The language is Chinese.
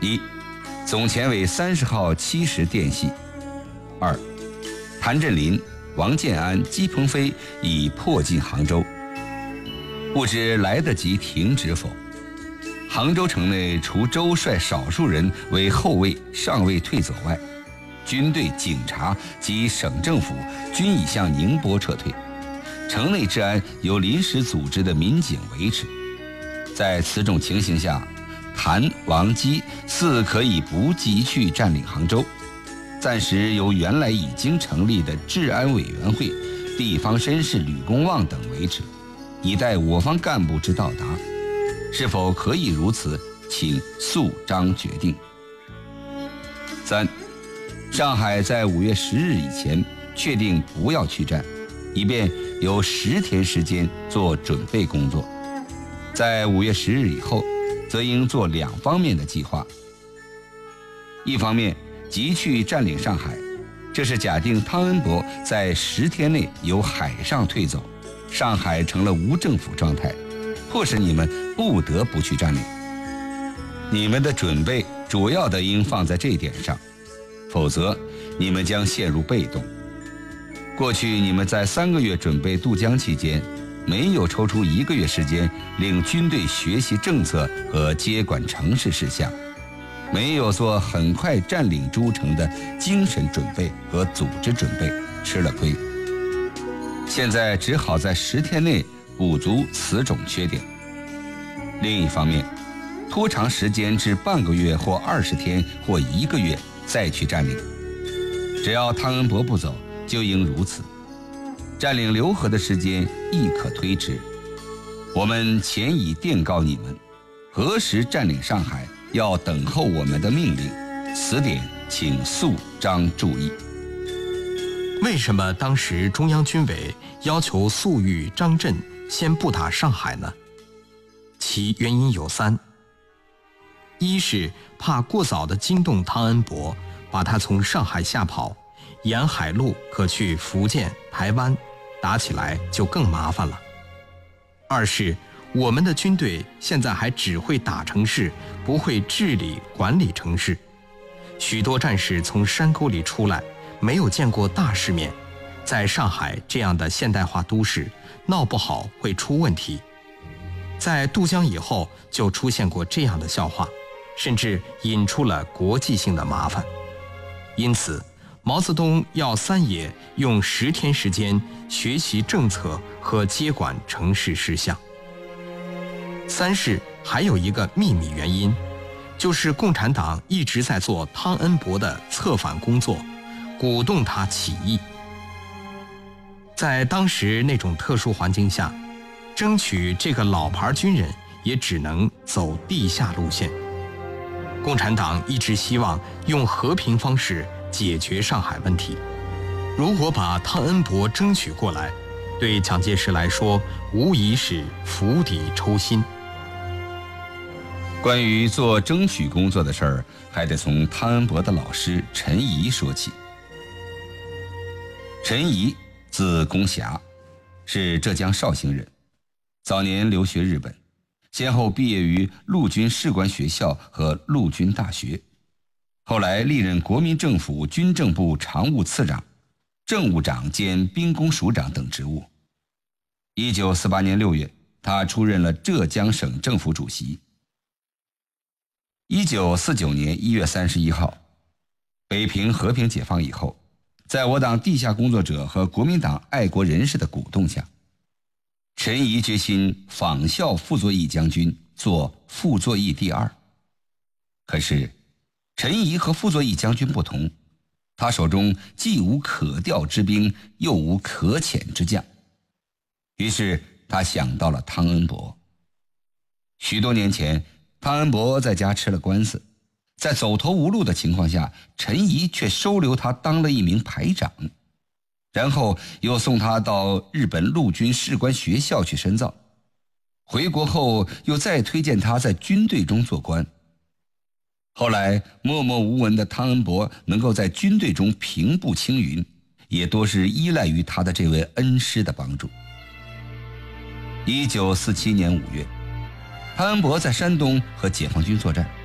一、总前为30号70电系。2、谭震林、王建安、姬鹏飞已迫近杭州，不知来得及停止否？杭州城内除周率少数人为后卫尚未退走外，军队、警察及省政府均已向宁波撤退，城内治安由临时组织的民警维持。在此种情形下，谭、王、姬似可以不急去占领杭州，暂时由原来已经成立的治安委员会、地方绅士吕公望等维持，以待我方干部之到达。是否可以如此，请肃章决定。3、上海在5月10日以前确定不要去战，以便有10天时间做准备工作。在5月10日以后，则应做2方面的计划。一方面，急去占领上海，这是假定汤恩伯在10天内由海上退走，上海成了无政府状态，迫使你们不得不去占领。你们的准备主要的应放在这一点上，否则你们将陷入被动。过去你们在3个月准备渡江期间，没有抽出1个月时间令军队学习政策和接管城市事项，没有做很快占领诸城的精神准备和组织准备，吃了亏。现在只好在10天内补足此种缺点。另一方面，拖长时间至半个月或20天或1个月再去占领。只要汤恩伯不走，就应如此。占领浏河的时间亦可推迟。我们前已电告你们，何时占领上海，要等候我们的命令，此点请肃章注意。 为什么当时中央军委要求粟裕、张震先不打上海呢？其原因有3：一是怕过早地惊动汤恩伯，把他从上海吓跑，沿海路可去福建、台湾，打起来就更麻烦了；二是我们的军队现在还只会打城市，不会治理管理城市，许多战士从山沟里出来，没有见过大世面，在上海这样的现代化都市，闹不好会出问题。在渡江以后就出现过这样的笑话，甚至引出了国际性的麻烦。因此毛泽东要三爷用10天时间学习政策和接管城市事项。3是还有一个秘密原因，就是共产党一直在做汤恩伯的策反工作，鼓动他起义。在当时那种特殊环境下，争取这个老牌军人也只能走地下路线。共产党一直希望用和平方式解决上海问题。如果把汤恩伯争取过来，对蒋介石来说无疑是釜底抽薪。 关于做争取工作的事儿，还得从汤恩伯的老师陈仪说起。陈仪字公霞，是浙江绍兴人，早年留学日本，先后毕业于陆军士官学校和陆军大学，后来历任国民政府军政部常务次长、政务长兼兵工署长等职务。1948年6月，他出任了浙江省政府主席。1949年1月31号，北平和平解放以后，在我党地下工作者和国民党爱国人士的鼓动下，陈仪决心仿效傅作义将军，做傅作义第2。可是陈仪和傅作义将军不同，他手中既无可调之兵，又无可遣之将。于是他想到了汤恩伯。许多年前，汤恩伯在家吃了官司，在走投无路的情况下，陈仪却收留他当了一名排长，然后又送他到日本陆军士官学校去深造，回国后又再推荐他在军队中做官。后来默默无闻的汤恩伯能够在军队中平步青云，也多是依赖于他的这位恩师的帮助。1947年5月，汤恩伯在山东和解放军作战，